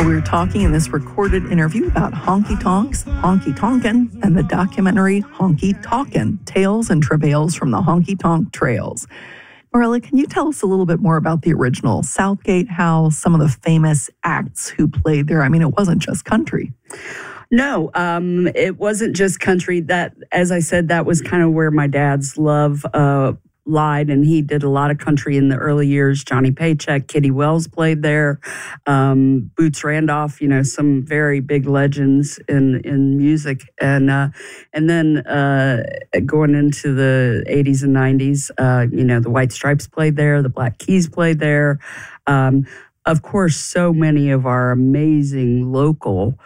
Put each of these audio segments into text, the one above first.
we're talking in this recorded interview about honky tonks, honky tonkin', and the documentary Honky Tonkin' Tales and Travails from the Honky Tonk Trails. Marella, can you tell us a little bit more about the original Southgate House, some of the famous acts who played there? I mean, it wasn't just country. No, it wasn't just country. That, as I said, that was kind of where my dad's love lied, and he did a lot of country in the early years. Johnny Paycheck, Kitty Wells played there, Boots Randolph, some very big legends in music, and then going into the 80s and 90s, the White Stripes played there, the Black Keys played there. Of course, so many of our amazing local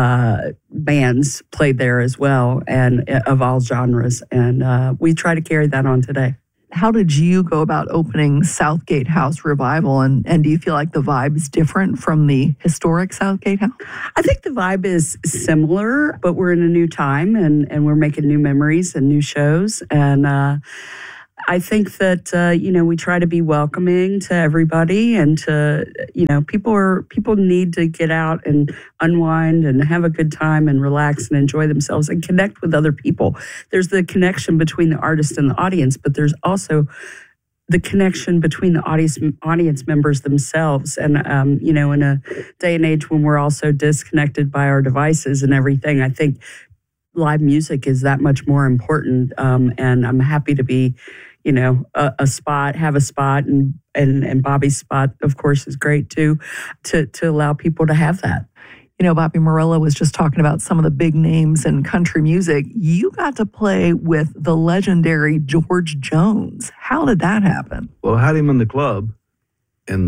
bands played there as well, and of all genres, and we try to carry that on today. How did you go about opening Southgate House Revival, and do you feel like the vibe is different from the historic Southgate House? I think the vibe is similar, but we're in a new time, and we're making new memories and new shows, and I think that, we try to be welcoming to everybody, and to, people need to get out and unwind and have a good time and relax and enjoy themselves and connect with other people. There's the connection between the artist and the audience, but there's also the connection between the audience members themselves. And, in a day and age when we're also disconnected by our devices and everything, I think live music is that much more important. And I'm happy to be have a spot, and Bobby's spot, of course, is great too, to allow people to have that. Bobby Marella was just talking about some of the big names in country music. You got to play with the legendary George Jones. How did that happen? Well, I had him in the club in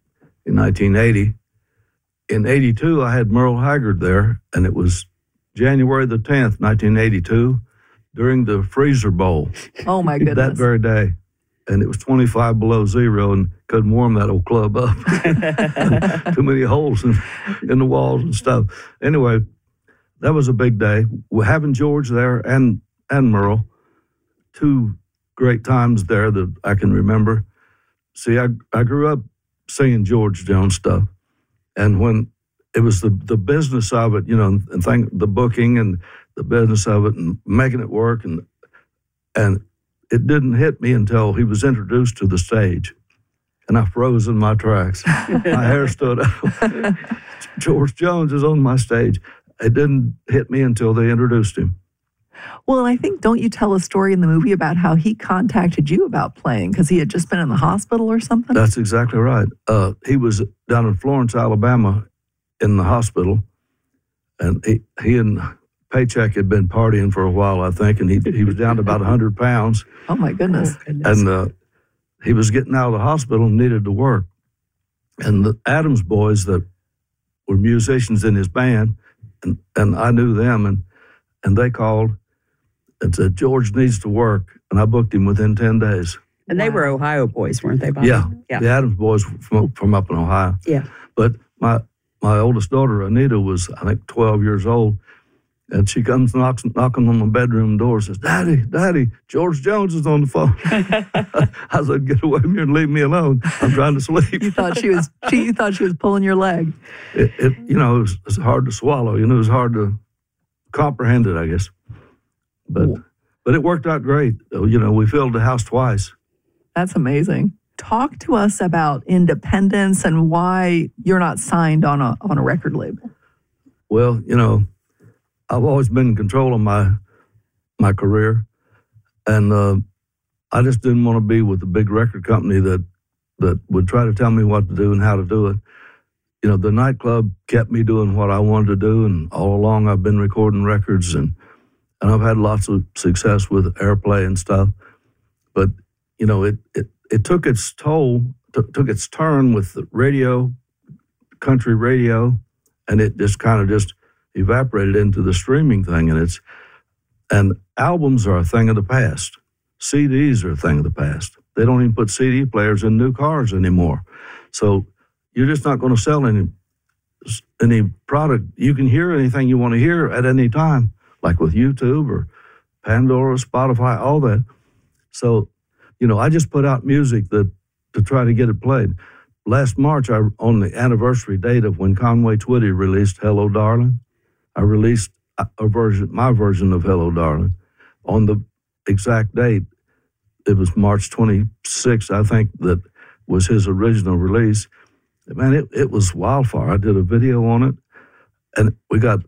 1980. In 82, I had Merle Haggard there, and it was January the 10th, 1982. During the Freezer Bowl. Oh, my goodness. That very day. And it was 25 below zero, and couldn't warm that old club up. Too many holes in the walls and stuff. Anyway, that was a big day. We're having George there and Merle. Two great times there that I can remember. See, I grew up singing George Jones stuff. And when it was the business of it, and the booking and the business of it and making it work, and it didn't hit me until he was introduced to the stage, and I froze in my tracks. My hair stood up. George Jones is on my stage. It didn't hit me until they introduced him. Well, and I think, don't you tell a story in the movie about how he contacted you about playing because he had just been in the hospital or something? That's exactly right. He was down in Florence, Alabama, in the hospital, and he and Paycheck had been partying for a while, I think, and he was down to about 100 pounds. Oh, my goodness. And he was getting out of the hospital and needed to work. And the Adams boys that were musicians in his band, and I knew them, and they called and said, George needs to work, and I booked him within 10 days. And they were Ohio boys, weren't they, Bobby? Yeah, the Adams boys from up in Ohio. Yeah. But my oldest daughter, Anita, was, I think, 12 years old. And she comes knocking on my bedroom door and says, Daddy, George Jones is on the phone. I said, get away from here and leave me alone. I'm trying to sleep. You thought she was pulling your leg. It was hard to swallow. It was hard to comprehend it, I guess. But it worked out great. We filled the house twice. That's amazing. Talk to us about independence and why you're not signed on a record label. Well, I've always been in control of my career, and I just didn't want to be with a big record company that would try to tell me what to do and how to do it. The nightclub kept me doing what I wanted to do, and all along I've been recording records, and I've had lots of success with airplay and stuff. But it took its toll, took its turn with the radio, country radio, and it just kind of evaporated into the streaming thing, and albums are a thing of the past. CDs are a thing of the past. They don't even put CD players in new cars anymore. So you're just not going to sell any product. You can hear anything you want to hear at any time, like with YouTube or Pandora, Spotify, all that. So, I just put out music to try to get it played. last March, on the anniversary date of when Conway Twitty released Hello Darling, I released my version of Hello Darling. On the exact date, it was March 26th, I think, that was his original release. Man, it was wildfire. I did a video on it, and we got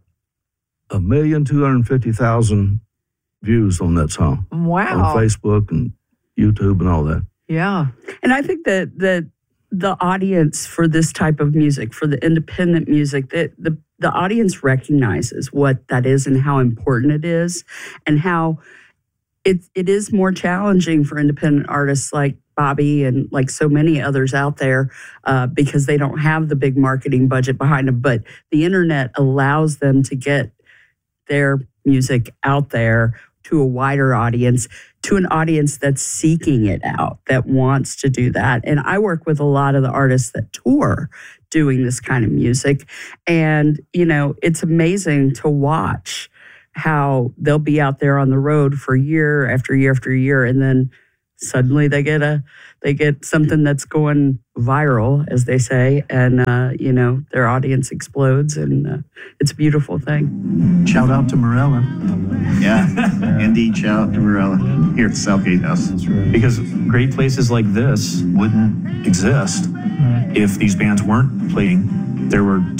1,250,000 views on that song. Wow. On Facebook and YouTube and all that. Yeah. And I think that the audience for this type of music, for the independent music, that the audience recognizes what that is and how important it is, and how it is more challenging for independent artists like Bobby and like so many others out there because they don't have the big marketing budget behind them. But the internet allows them to get their music out there to a wider audience, to an audience that's seeking it out, that wants to do that. And I work with a lot of the artists that tour doing this kind of music. And, you know, it's amazing to watch how they'll be out there on the road for year after year after year, and then suddenly they get something that's going viral, as they say, and you know, their audience explodes, and it's a beautiful thing. Shout out to Morella. Yeah, indeed. Shout out to Morella here at Southgate House. That's right. Because great places like this wouldn't exist if these bands weren't playing. There were